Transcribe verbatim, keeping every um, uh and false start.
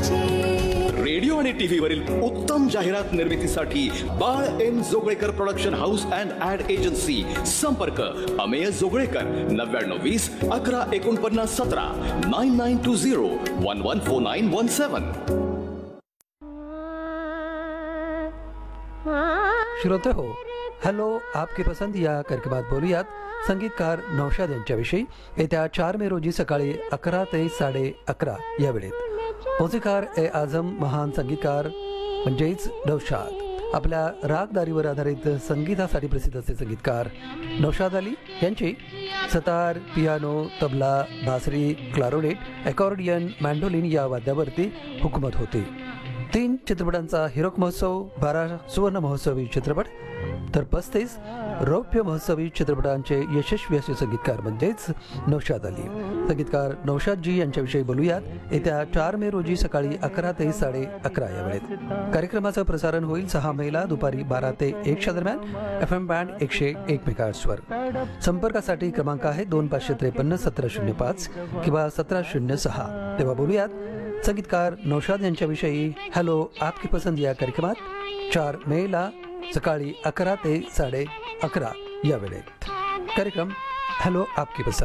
Radio आणि TV वरील उत्तम जाहिरात निर्मितीसाठी बाळ M Joglekar production house and add agency. संपर्क अमेय जोगळेकर नव्याण्णव वीस अकरा एकोणपन्नास सतरा nine nine to zero one one four nine one सेवन. श्रोते हो, हॅलो आपकी पसंद या कार्यक्रमात बोलूयात संगीतकार नौशाद यांच्याविषयी. येत्या चार मे रोजी सकाळी अकरा ते साडे अकरा या वेळेत मौसीकार ए आझम महान संगीतकार म्हणजेच नौशाद आपल्या रागदारीवर आधारित संगीतासाठी प्रसिद्ध असे संगीतकार नौशाद अली यांची सतार, पियानो, तबला, बासरी, क्लारोनेट, अकॉर्डियन, मँडोलिन या वाद्यावरती हुकूमत होती. तीन चित्रपटांचा हिरोक महोत्सव, बारा सुवर्ण महोत्सवी चित्रपट तर पस्तीस रौप्य महोत्सवी चित्रपटांचे यशस्वी असे संगीतकार म्हणजेच नौशाद अली. संगीतकार नौशादजी यांच्याविषयी बोलूयात येत्या चार मे रोजी सकाळी अकरा ते साडे अकरा या वेळेत. कार्यक्रमाचं प्रसारण होईल सहा मेला दुपारी बारा ते एकच्या दरम्यान एफ एम बँड एकशे एक मेगाहर्ट्झवर. संपर्कासाठी क्रमांक आहे दोन पाचशे त्रेपन्न सतरा शून्य पाच किंवा सतरा शून्य सहा. तेव्हा बोलूयात संगीतकार नौशाद यांच्याविषयी हॅलो आपकी पसंद या कार्यक्रमात चार मेला सकाळी अकरा ते साडे अकरा या वेळेत. कार्यक्रम हॅलो आपकी पसंद.